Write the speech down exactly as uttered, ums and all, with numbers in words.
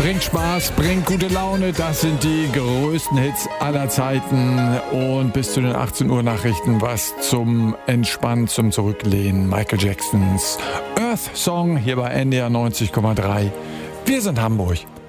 bringt Spaß, bringt gute Laune. Das sind die größten Hits aller Zeiten. Und bis zu den achtzehn Uhr Nachrichten was zum Entspannen, zum Zurücklehnen. Michael Jacksons Earth Song hier bei N D R neunzig Komma drei. Wir sind Hamburg.